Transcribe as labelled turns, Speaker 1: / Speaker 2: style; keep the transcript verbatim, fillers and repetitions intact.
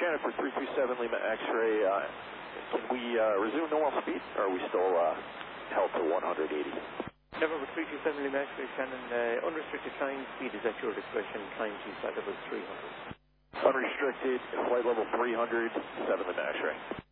Speaker 1: Shannon for three two seven Lima X-ray. Uh, can we uh, resume normal speed, or are we still uh, held to one eighty?
Speaker 2: November three two seven Lima X-ray, Shannon. Uh, unrestricted climb speed is at your discretion. Climb to flight level three hundred.
Speaker 1: Unrestricted, flight level three hundred, seven Lima X-ray.